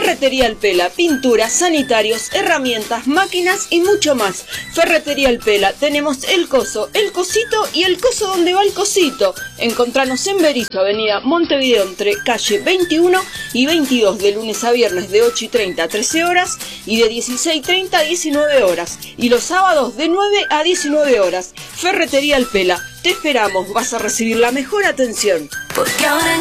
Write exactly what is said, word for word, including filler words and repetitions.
Ferretería El Pela, pinturas, sanitarios, herramientas, máquinas y mucho más. Ferretería El Pela, tenemos el coso, el cosito y el coso donde va el cosito. Encontranos en Berizo, avenida Montevideo, entre calle veintiuno y veintidós, de lunes a viernes de ocho y treinta a trece horas y de dieciséis y treinta a diecinueve horas. Y los sábados de nueve a diecinueve horas. Ferretería El Pela, te esperamos, vas a recibir la mejor atención. Porque ahora